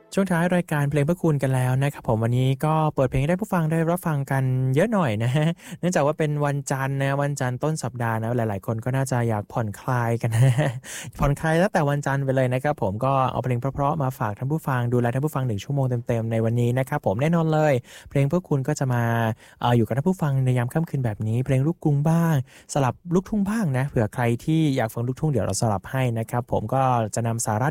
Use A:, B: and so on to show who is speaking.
A: ช่วงท้ายรายการเพลงเพื่อคุณกันแล้วนะครับผมวันนี้ก็เปิดเพลงให้ได้ผู้ฟังได้รับฟังกันเยอะหน่อยนะฮะเนื่องจากว่าเป็นวันจันทร์นะวันจันทร์ต้นสัปดาห์นะหลายๆคนก็น่าจะอยากผ่อนคลายกันนะผ่อนคลายตั้งแต่วันจันทร์ไปเลยนะครับผมก็เอาเพลงเพราะๆมาฝากท่านผู้ฟังดูแลท่านผู้ฟัง1ชั่วโมงเต็มๆในวันนี้นะครับผมแน่นอนเลยเพลงเพื่อคุณก็จะมาอยู่กับท่านผู้ฟังในยามค่ำคืนแบบนี้เพลงลูกกรุงบ้างสลับลูกทุ่งบ้างนะเผื่อใครที่อยากฟังลูกทุ่งเดี๋ยวเราสลับให้นะครับผมก็จะนำสาระ